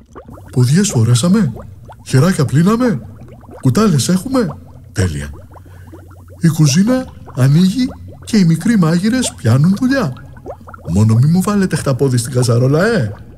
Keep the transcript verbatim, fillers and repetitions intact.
Ποδιές φορέσαμε, χεράκια πλύναμε, κουτάλες έχουμε. Τέλεια. Η κουζίνα ανοίγει και οι μικροί μάγειρες πιάνουν δουλειά. Μόνο μη μου βάλετε χταπόδι στην καζαρόλα, ε!